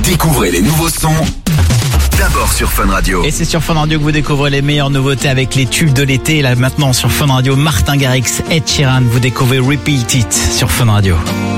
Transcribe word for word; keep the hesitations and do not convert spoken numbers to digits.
Découvrez les nouveaux sons d'abord sur Fun Radio. Et c'est sur Fun Radio que vous découvrez les meilleures nouveautés avec les tubes de l'été. Là maintenant sur Fun Radio, Martin Garrix, Ed Sheeran, vous découvrez Repeat It sur Fun Radio.